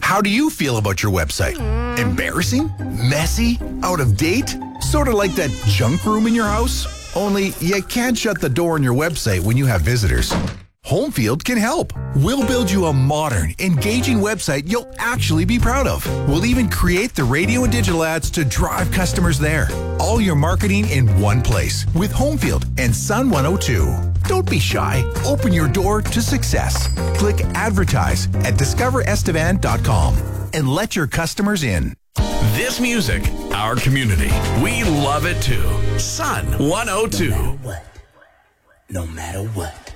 How do you feel about your website? Embarrassing? Messy? Out of date? Sort of like that junk room in your house? Only you can't shut the door on your website when you have visitors. Homefield can help. We'll build you a modern, engaging website you'll actually be proud of. We'll even create the radio and digital ads to drive customers there. All your marketing in one place with Homefield and Sun 102. Don't be shy. Open your door to success. Click advertise at discoverestevan.com and let your customers in. This music, our community. We love it too. Sun 102. No matter what.